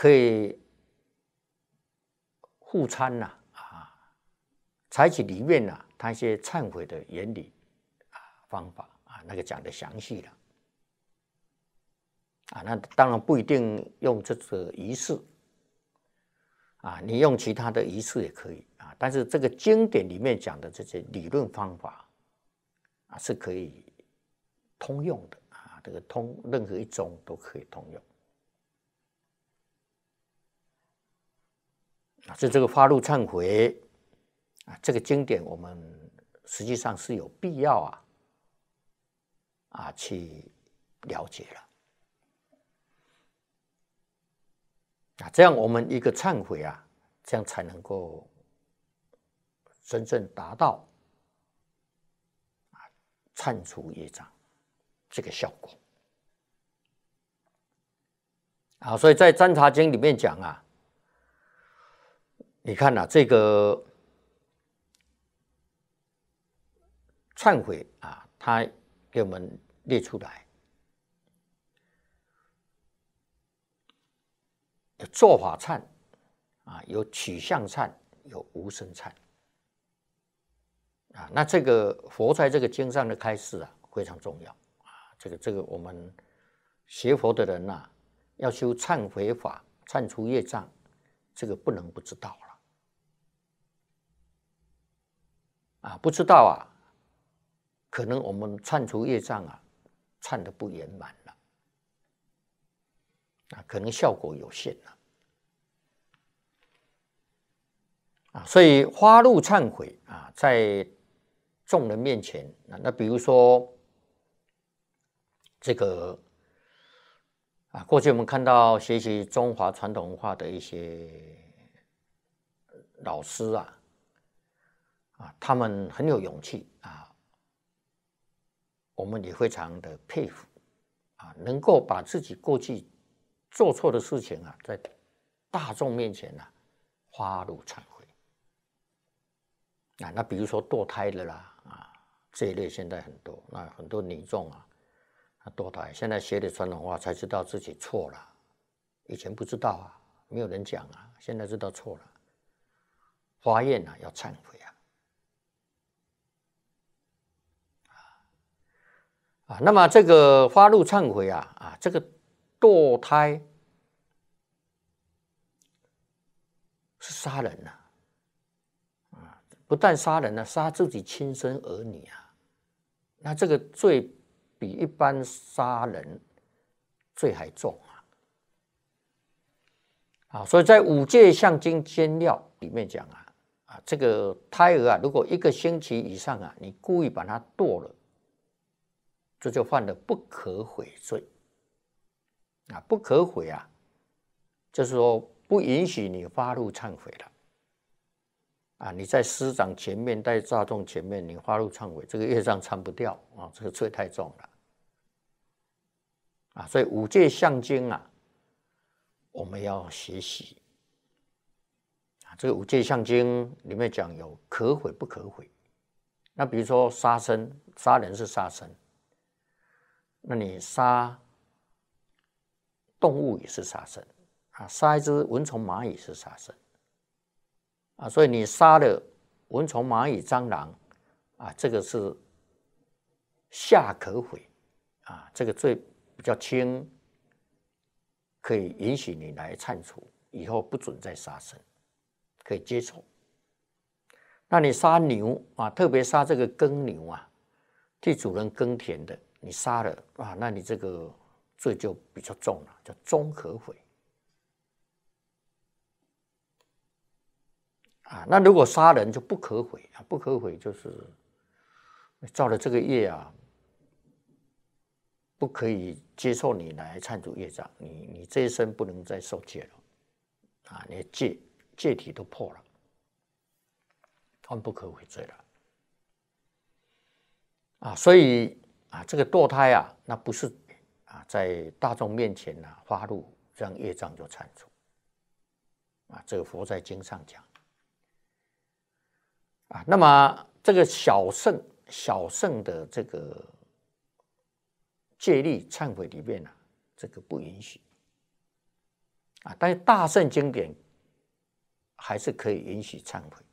可以互参呐采取里面它一些忏悔的原理方法那个讲的详细了那当然不一定用这个仪式你用其他的仪式也可以但是这个经典里面讲的这些理论方法是可以通用的这个任何一宗都可以通用所以这个发露忏悔这个经典我们实际上是有必要去了解了这样我们一个忏悔这样才能够真正达到忏除业障这个效果所以在《占察经》里面讲你看这个忏悔它给我们列出来，有做法忏有取向忏，有无生忏那这个佛在这个经上的开示非常重要这个我们学佛的人要修忏悔法，忏除业障，这个不能不知道了不知道可能我们忏除业障忏得不圆满了可能效果有限了所以发露忏悔在众人面前那比如说这个过去我们看到学习中华传统文化的一些老师他们很有勇气我们也非常的佩服能够把自己过去做错的事情在大众面前发露忏悔那比如说堕胎的啦这一类现在很多那很多女众堕胎现在学的传统文化才知道自己错了以前不知道没有人讲现在知道错了发愿要忏悔那么这个发露忏悔这个堕胎是杀人不但杀人杀自己亲生儿女那这个罪比一般杀人罪还重所以在五戒相经监要里面讲这个胎儿如果1个星期以上你故意把它堕了，这就犯了不可悔罪不可悔就是说不允许你发露忏悔了你在师长前面，在大众前面你发露忏悔，这个业障忏不掉这个罪太重了所以五戒相经我们要学习这个五戒相经里面讲有可悔不可悔那比如说杀人是杀生，那你杀动物也是杀生杀一只蚊虫蚂蚁是杀生所以你杀了蚊虫蚂蚁蟑螂这个是下可悔这个罪比较轻，可以允许你来忏除，以后不准再杀生，可以接受。那你杀牛特别杀这个耕牛替主人耕田的，你杀了那你这个罪就比较重了，叫中可悔那如果杀人就不可悔不可悔就是造了这个业不可以接受你来忏除业障，你这一生不能再受戒了你的戒体都破了，犯不可悔罪了所以这个堕胎那不是在大众面前发露，这样业障就忏除这个佛在经上讲那么这个小圣的这个戒律忏悔里面这个不允许啊，但是大圣经典还是可以允许忏悔。